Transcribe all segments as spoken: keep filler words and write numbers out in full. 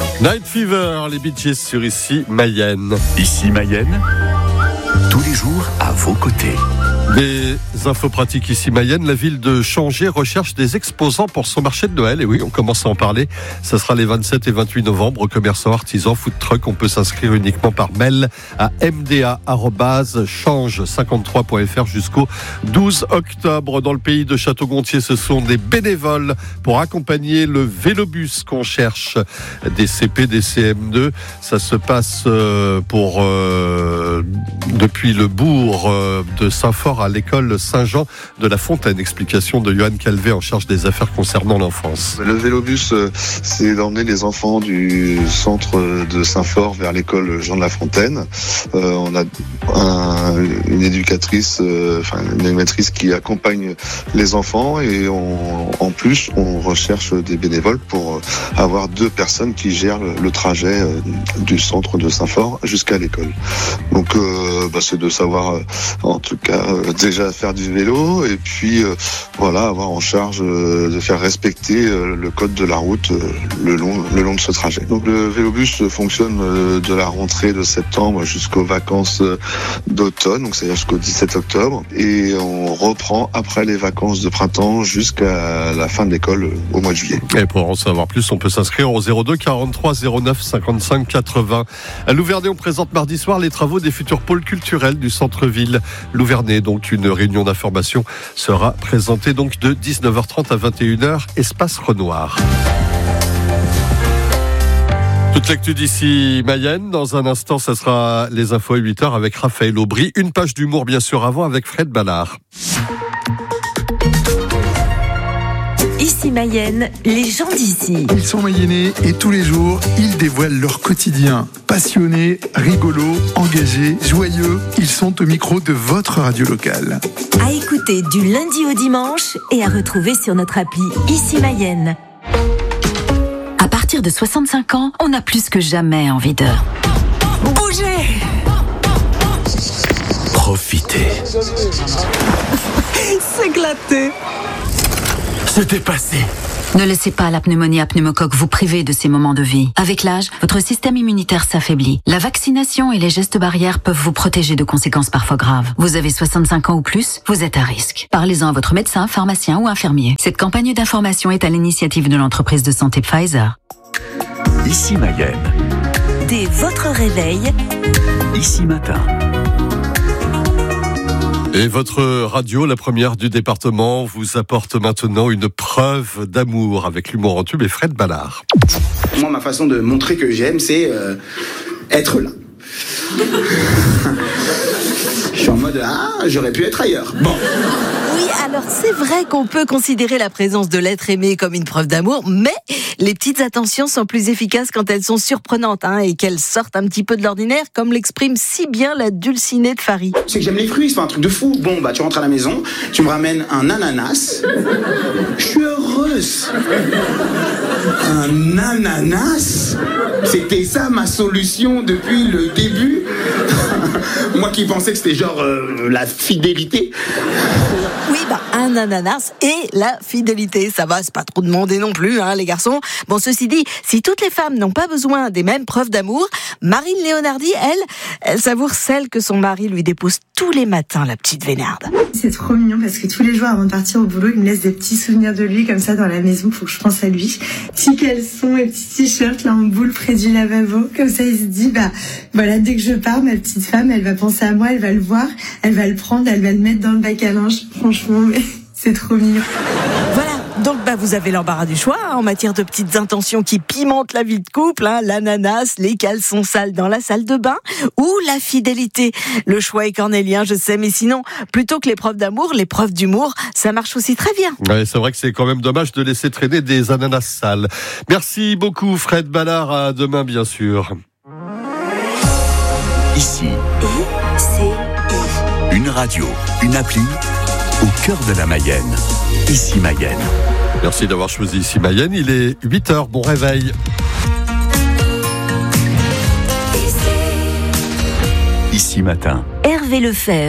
Night Fever, les Bee Gees sur Ici Mayenne. Ici Mayenne, tous les jours à vos côtés. Des infos pratiques ici Mayenne, la ville de Changé recherche des exposants pour son marché de Noël. Et oui, on commence à en parler. Ça sera les vingt-sept et vingt-huit novembre. Commerçants, artisans, food truck, on peut s'inscrire uniquement par mail à m d a arobase change cinquante-trois point f r jusqu'au douze octobre. Dans le pays de Château-Gontier, ce sont des bénévoles pour accompagner le vélobus qu'on cherche. Des C P, des C M deux. Ça se passe pour euh, depuis le bourg de Saint-Fort à l'école Saint-Jean de la Fontaine. Explication de Johan Calvé en charge des affaires concernant l'enfance. Le vélobus, c'est d'emmener les enfants du centre de Saint-Fort vers l'école Jean de la Fontaine. Euh, on a un, une éducatrice, euh, enfin une animatrice qui accompagne les enfants et on, en plus on recherche des bénévoles pour avoir deux personnes qui gèrent le, le trajet du centre de Saint-Fort jusqu'à l'école. Donc euh, bah, c'est de savoir euh, en tout cas euh, déjà faire du vélo et puis euh, voilà avoir en charge euh, de faire respecter euh, le code de la route euh, le long le long de ce trajet. Donc le vélobus fonctionne euh, de la rentrée de septembre jusqu'aux vacances euh, d'automne, donc c'est-à-dire jusqu'au dix-sept octobre, et on reprend après les vacances de printemps jusqu'à la fin de l'école euh, au mois de juillet. Et pour en savoir plus, on peut s'inscrire au zéro deux quarante-trois zéro neuf cinquante-cinq quatre-vingts. À Louvernay, on présente mardi soir les travaux des futurs pôles culturels du centre-ville Louvernay. Donc une réunion d'information sera présentée donc de dix-neuf heures trente à vingt et une heures, espace Renoir. Toute l'actu d'ici Mayenne. Dans un instant, ça sera les infos à huit heures avec Raphaël Aubry. Une page d'humour bien sûr avant avec Fred Ballard. Ici Mayenne, les gens d'ici. Ils sont mayennais et tous les jours, ils dévoilent leur quotidien. Passionnés, rigolos, engagés, joyeux, ils sont au micro de votre radio locale. À écouter du lundi au dimanche et à retrouver sur notre appli Ici Mayenne. À partir de soixante-cinq ans, on a plus que jamais envie de bouger. Profitez. S'éclater. Se dépasser. Ne laissez pas la pneumonie à pneumocoque vous priver de ces moments de vie. Avec l'âge, votre système immunitaire s'affaiblit. La vaccination et les gestes barrières peuvent vous protéger de conséquences parfois graves. Vous avez soixante-cinq ans ou plus, vous êtes à risque. Parlez-en à votre médecin, pharmacien ou infirmier. Cette campagne d'information est à l'initiative de l'entreprise de santé Pfizer. Ici Mayenne. Dès votre réveil, Ici Matin. Et votre radio, la première du département, vous apporte maintenant une preuve d'amour avec l'humour en tube et Fred Ballard. Moi, ma façon de montrer que j'aime, c'est euh, être là. Je suis en mode, ah, j'aurais pu être ailleurs. Bon. Oui, alors c'est vrai qu'on peut considérer la présence de l'être aimé comme une preuve d'amour, mais les petites attentions sont plus efficaces quand elles sont surprenantes hein, et qu'elles sortent un petit peu de l'ordinaire, comme l'exprime si bien la dulcinée de Farid. C'est que j'aime les fruits, c'est pas un truc de fou. Bon, bah tu rentres à la maison, tu me ramènes un ananas. Je suis heureuse. Un ananas ? C'était ça ma solution depuis le début. Moi qui pensais que c'était genre euh, la fidélité. Oui, bah un ananas et la fidélité, ça va, c'est pas trop demandé non plus, hein, les garçons. Bon, ceci dit, si toutes les femmes n'ont pas besoin des mêmes preuves d'amour, Marine Léonardi, elle, elle savoure celle que son mari lui dépose tous les matins, la petite Vénarde. C'est trop mignon parce que tous les jours avant de partir au boulot, il me laisse des petits souvenirs de lui comme ça dans la maison pour que je pense à lui. Petits caleçons et petits t-shirts là en boule près du lavabo, comme ça il se dit bah voilà, dès que je pars, ma petite femme, elle va penser à moi, elle va le voir, elle va le prendre, elle va le mettre dans le bac à linge. Franchement, mais c'est trop mignon. Voilà. Donc bah vous avez l'embarras du choix hein, en matière de petites intentions qui pimentent la vie de couple, hein, l'ananas, les caleçons sales dans la salle de bain ou la fidélité. Le choix est cornélien, je sais, mais sinon, plutôt que les preuves d'amour, les preuves d'humour, ça marche aussi très bien. Ouais, c'est vrai que c'est quand même dommage de laisser traîner des ananas sales. Merci beaucoup Fred Ballard, à demain bien sûr. Ici. et c'est Une radio, une appli au cœur de la Mayenne. Ici Mayenne. Merci d'avoir choisi Ici Mayenne. Il est huit heures, bon réveil. Ici Matin. Hervé Lefebvre.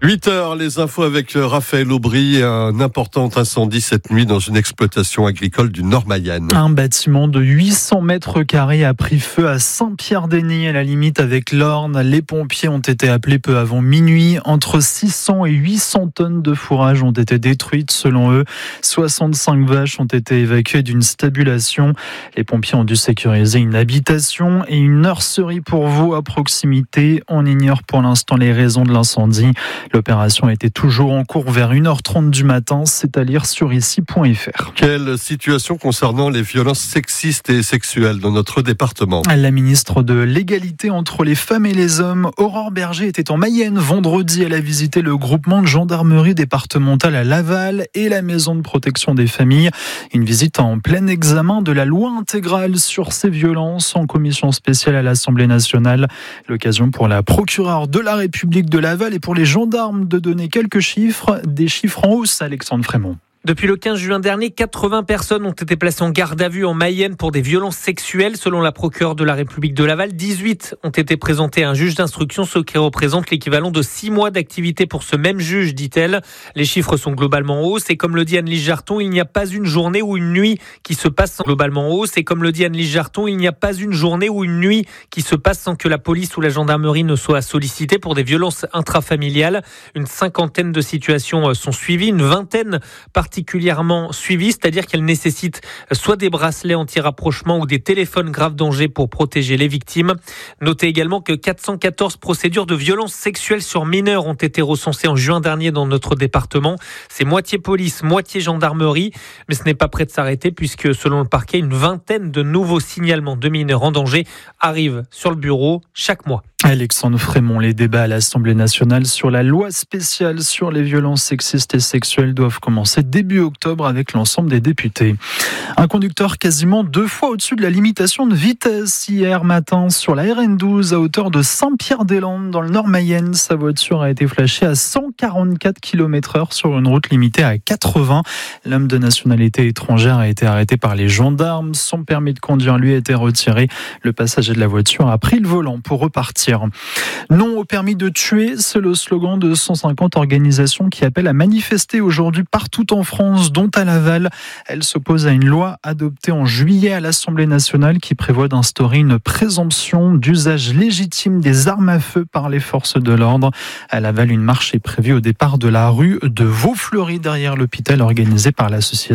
huit heures, les infos avec Raphaël Aubry. Un important incendie cette nuit dans une exploitation agricole du Nord-Mayenne. Un bâtiment de huit cents mètres carrés a pris feu à Saint-Pierre-d'Enny, à la limite avec l'Orne. Les pompiers ont été appelés peu avant minuit. Entre six cents et huit cents tonnes de fourrage ont été détruites selon eux. soixante-cinq vaches ont été évacuées d'une stabulation. Les pompiers ont dû sécuriser une habitation et une nurserie pour veaux à proximité. On ignore pour l'instant les raisons de l'incendie. L'opération était toujours en cours vers une heure trente du matin, c'est à lire sur ici point f r. Quelle situation concernant les violences sexistes et sexuelles dans notre département ? La ministre de l'égalité entre les femmes et les hommes, Aurore Berger, était en Mayenne vendredi. Elle a visité le groupement de gendarmerie départementale à Laval et la maison de protection des familles. Une visite en plein examen de la loi intégrale sur ces violences en commission spéciale à l'Assemblée nationale. L'occasion pour la procureure de la République de Laval et pour les gendarmes de donner quelques chiffres, des chiffres en hausse, Alexandre Frémont. Depuis le quinze juin dernier, quatre-vingts personnes ont été placées en garde à vue en Mayenne pour des violences sexuelles. Selon la procureure de la République de Laval, dix-huit ont été présentés à un juge d'instruction, ce qui représente l'équivalent de six mois d'activité pour ce même juge, dit-elle. Les chiffres sont globalement en hausse et comme le dit Anne-Lise Jarton, il n'y a pas une journée ou une nuit qui se passe sans globalement en hausse et comme le dit Anne-Lise Jarton, il n'y a pas une journée ou une nuit qui se passe sans que la police ou la gendarmerie ne soit sollicitée pour des violences intrafamiliales. Une cinquantaine de situations sont suivies, une vingtaine particulièrement suivies, c'est-à-dire qu'elles nécessitent soit des bracelets anti-rapprochement ou des téléphones grave danger pour protéger les victimes. Notez également que quatre cent quatorze procédures de violences sexuelles sur mineurs ont été recensées en juin dernier dans notre département. C'est moitié police, moitié gendarmerie, mais ce n'est pas prêt de s'arrêter puisque selon le parquet, une vingtaine de nouveaux signalements de mineurs en danger arrivent sur le bureau chaque mois. Alexandre Frémont, les débats à l'Assemblée nationale sur la loi spéciale sur les violences sexistes et sexuelles doivent commencer début octobre avec l'ensemble des députés. Un conducteur quasiment deux fois au-dessus de la limitation de vitesse hier matin sur la R N douze à hauteur de Saint-Pierre-des-Landes dans le Nord-Mayenne. Sa voiture a été flashée à cent quarante-quatre kilomètres heure sur une route limitée à quatre-vingts. L'homme de nationalité étrangère a été arrêté par les gendarmes. Son permis de conduire lui a été retiré. Le passager de la voiture a pris le volant pour repartir. Non au permis de tuer, c'est le slogan de cent cinquante organisations qui appellent à manifester aujourd'hui partout en France, dont à Laval. Elle s'oppose à une loi adoptée en juillet à l'Assemblée nationale qui prévoit d'instaurer une présomption d'usage légitime des armes à feu par les forces de l'ordre. À Laval, une marche est prévue au départ de la rue de Vaufleury derrière l'hôpital organisée par l'association